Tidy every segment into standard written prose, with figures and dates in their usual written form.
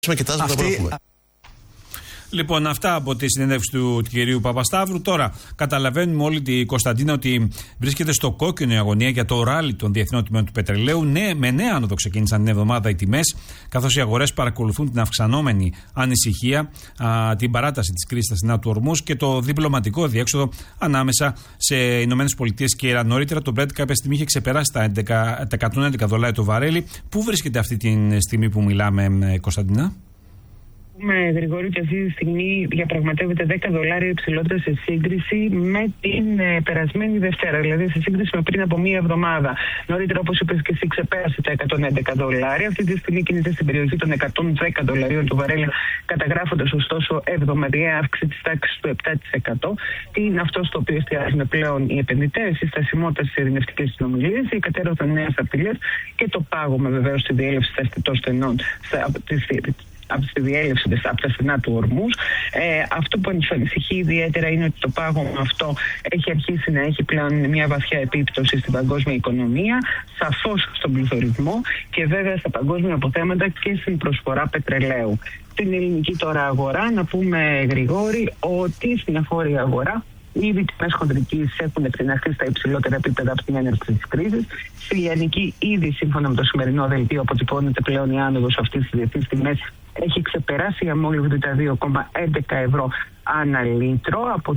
Λοιπόν, αυτά από τη συνέντευξη του κυρίου Παπασταύρου. Τώρα, καταλαβαίνουμε όλοι τη Κωνσταντίνα ότι βρίσκεται στο κόκκινο η αγωνία για το ράλι των διεθνών τιμών του πετρελαίου. Ναι, με νέα άνοδο ξεκίνησαν την εβδομάδα οι τιμές, καθώς οι αγορές παρακολουθούν την αυξανόμενη ανησυχία, την παράταση της κρίσης στα στενά του Ορμούζ και το διπλωματικό διέξοδο ανάμεσα σε ΗΠΑ και Ιράν. Νωρίτερα, το Brent κάποια στιγμή είχε ξεπεράσει τα $111 το βαρέλι. Πού βρίσκεται αυτή τη στιγμή που μιλάμε, Κωνσταντίνα? Γρηγόρη, και αυτή τη στιγμή διαπραγματεύεται $10 υψηλότερα σε σύγκριση με την περασμένη Δευτέρα, δηλαδή σε σύγκριση με πριν από μία εβδομάδα. Νωρίτερα, όπως είπες και εσύ, ξεπέρασε τα $111. Αυτή τη στιγμή κινείται στην περιοχή των $110 το βαρέλι, καταγράφοντας ωστόσο εβδομαδιαία αύξηση της τάξης του 7%. Τι είναι αυτό στο οποίο εστιάζουν πλέον οι επενδυτές? Η στασιμότητα στις ειρηνευτικές συνομιλίες, η κατέρευση νέες απειλές και το πάγωμα βεβαίως στη διέλευση των στενών. Από τη διέλευση από τα στενά του Ορμούζ. Αυτό που ανησυχεί ιδιαίτερα είναι ότι το πάγωμα αυτό έχει αρχίσει να έχει πλέον μια βαθιά επίπτωση στην παγκόσμια οικονομία, σαφώς στον πληθωρισμό και βέβαια στα παγκόσμια αποθέματα και στην προσφορά πετρελαίου. Στην ελληνική τώρα αγορά, να πούμε, Γρηγόρη, ότι στην εγχώρια αγορά ήδη οι τιμές χοντρικής έχουν εκτεναχθεί στα υψηλότερα επίπεδα από την έναρξη της κρίσης. Στη λιανική, ήδη σύμφωνα με το σημερινό δελτίο, αποτυπώνεται πλέον η άνοδος αυτής της διεθνής τιμές. Έχει ξεπεράσει η αμόλυβδη τα €2,11 ανά λίτρο από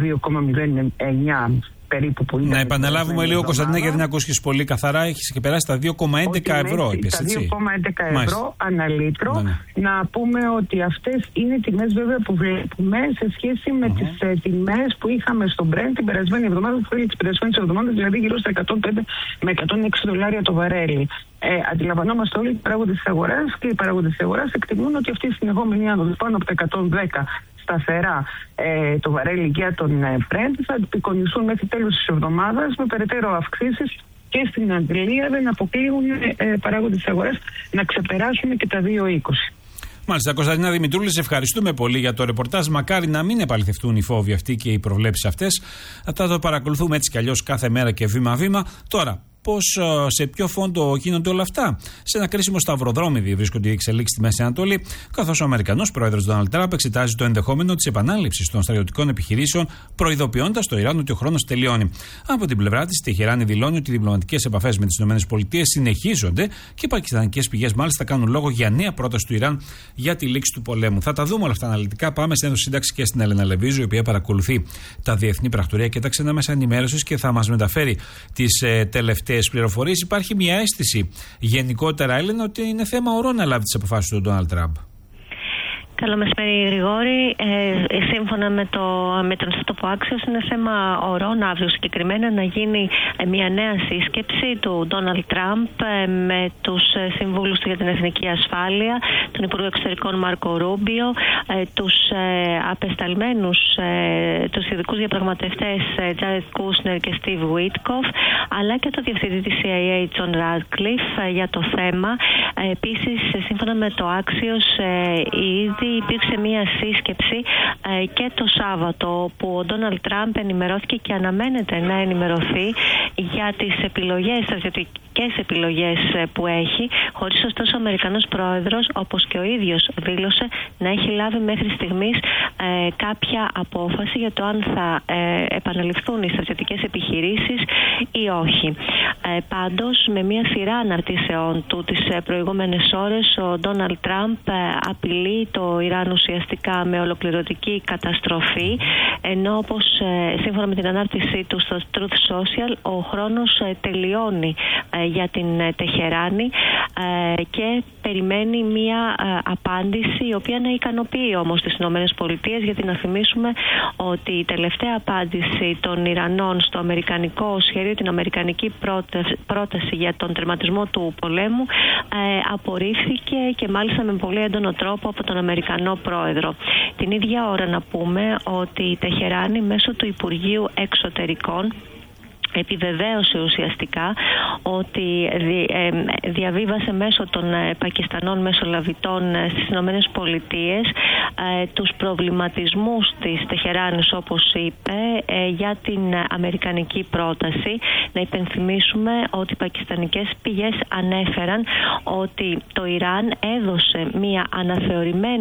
2,09 περίπου που είναι. Να επαναλάβουμε λίγο, Κωνσταντίνα, γιατί να ακούσεις πολύ καθαρά. Έχει ξεπεράσει τα €2,11, είπες, τα έτσι. €2,11 ανά λίτρο. Ναι. Να πούμε ότι αυτές είναι τιμές βέβαια που βλέπουμε σε σχέση με τις τιμές που είχαμε στο Brent την περασμένη εβδομάδα, τις περασμένες εβδομάδες, δηλαδή γύρω στα $105 με $106 το βαρέλι. Αντιλαμβανόμαστε όλοι οι παράγοντες της αγοράς και οι παράγοντες της αγοράς εκτιμούν ότι αυτή η συνεχόμενη άνοδος πάνω από τα 110 σταθερά το βαρέλι για τον Brent θα επικονιστούν μέχρι τέλος της εβδομάδας με περαιτέρω αυξήσεις και στην Αγγλία. Δεν αποκλείουν παράγοντες της αγοράς να ξεπεράσουν και τα 2,20. Μάλιστα, Κωνσταντίνα Δημητρούλη, σε ευχαριστούμε πολύ για το ρεπορτάζ. Μακάρι να μην επαληθευτούν οι φόβοι αυτοί και οι προβλέψεις αυτές. Θα το παρακολουθούμε έτσι κι αλλιώς κάθε μέρα και βήμα-βήμα. Τώρα, πώς, σε ποιο φόντο γίνονται όλα αυτά? Σε ένα κρίσιμο σταυροδρόμι βρίσκονται οι εξελίξεις στη Μέση Ανατολή, καθώς ο Αμερικανός πρόεδρος Ντόναλντ Τραμπ εξετάζει το ενδεχόμενο της επανάληψης των στρατιωτικών επιχειρήσεων, προειδοποιώντας το Ιράν ότι ο χρόνος τελειώνει. Από την πλευρά της, η Τεχεράνη δηλώνει ότι οι διπλωματικές επαφές με τις ΗΠΑ συνεχίζονται και οι πακιστανικές πηγές μάλιστα κάνουν λόγο για νέα πρόταση του Ιράν για τη λήξη του πολέμου. Θα τα δούμε όλα αυτά αναλυτικά. Πάμε στην σύνταξη και στην Έλενα Λεβίζου, η οποία παρακολουθεί τα διεθνή πρακτορία και τα ξένα μέσα ενημέρωσης και θα μας μεταφέρει τις τελευταίες πληροφορίες. Υπάρχει μια αίσθηση γενικότερα, Έλενα, ότι είναι θέμα ωρών να λάβει τις αποφάσεις του Ντόναλντ Τραμπ. Καλό μεσημέρι, Γρηγόρη. Σύμφωνα με τον ιστότοπο Axios, είναι θέμα ωρών αύριο συγκεκριμένα να γίνει μια νέα σύσκεψη του Ντόναλντ Τραμπ με τους συμβούλους του για την εθνική ασφάλεια, τον Υπουργό Εξωτερικών Μάρκο Ρούμπιο, τους απεσταλμένους, τους ειδικούς διαπραγματευτές Τζάρετ Κούσνερ και Στίβ Βουίτκοφ, αλλά και το διευθυντή της CIA Τζον Ράτκλιφ για το θέμα. Επίσης, σύμφωνα με το Axios, ήδη υπήρξε μία σύσκεψη και το Σάββατο που ο Ντόναλντ Τραμπ ενημερώθηκε και αναμένεται να ενημερωθεί για τις επιλογές, στρατιωτικές επιλογές που έχει, χωρίς ωστόσο ο Αμερικανός πρόεδρος, όπως και ο ίδιος δήλωσε, να έχει λάβει μέχρι στιγμής κάποια απόφαση για το αν θα επαναληφθούν οι στρατιωτικές επιχειρήσεις ή όχι. Πάντως, με μία σειρά αναρτήσεών του τις προηγούμενες ώρες, ο Ντόναλντ Τραμπ απειλεί το Ιράν ουσιαστικά με ολοκληρωτική καταστροφή, ενώ όπως σύμφωνα με την ανάρτησή του στο Truth Social, ο χρόνος τελειώνει για την Τεχεράνη και περιμένει μία απάντηση η οποία να ικανοποιεί όμως τις ΗΠΑ, γιατί να θυμίσουμε ότι η τελευταία απάντηση των Ιρανών στο αμερικανικό σχέδιο, την αμερικανική πρόταση για τον τερματισμό του πολέμου, απορρίφθηκε και μάλιστα με πολύ έντονο τρόπο από τον Αμερικανό πρόεδρο. Την ίδια ώρα να πούμε ότι η Τεχεράνη μέσω του Υπουργείου Εξωτερικών επιβεβαίωσε ουσιαστικά ότι διαβίβασε μέσω των Πακιστανών μεσολαβητών στις Ηνωμένες Πολιτείες τους προβληματισμούς της Τεχεράνης, όπως είπε, για την αμερικανική πρόταση. Να υπενθυμίσουμε ότι οι πακιστανικές πηγές ανέφεραν ότι το Ιράν έδωσε μια αναθεωρημένη